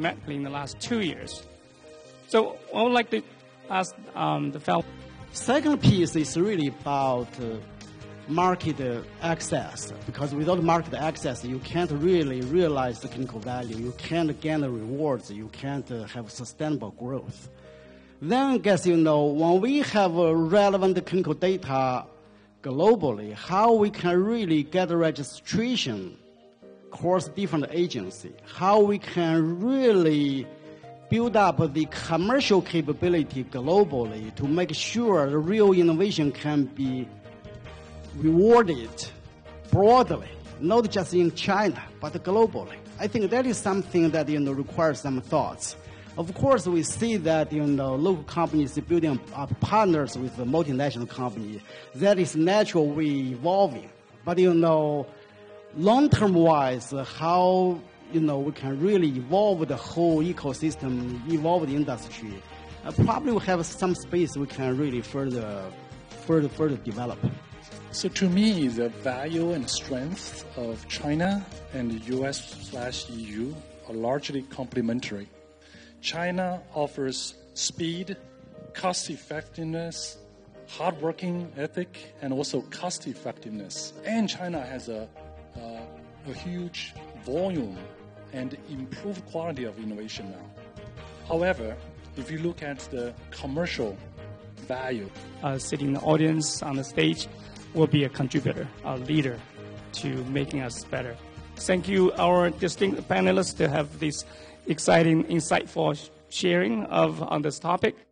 dramatically in the last 2 years. So I would like to ask the fellow. Second piece is really about market access, because without market access, you can't really realize the clinical value. You can't gain the rewards. You can't have sustainable growth. Then, guess when we have relevant clinical data globally, how we can really get registration across different agencies, how we can really build up the commercial capability globally to make sure the real innovation can be rewarded broadly, not just in China, but globally. I think that is something that requires some thoughts. Of course, we see that local companies building up partners with the multinational company. That is naturally evolving. But long-term wise, how we can really evolve the whole ecosystem, evolve the industry. Probably we have some space we can really further develop. So to me, the value and strength of China and the US/EU are largely complementary. China offers speed, cost-effectiveness, hard-working ethic, and also cost-effectiveness. And China has a huge volume and improved quality of innovation now. However, if you look at the commercial value, sitting in the audience on the stage will be a contributor, a leader to making us better. Thank you, our distinct panelists, to have this exciting, insightful sharing on this topic.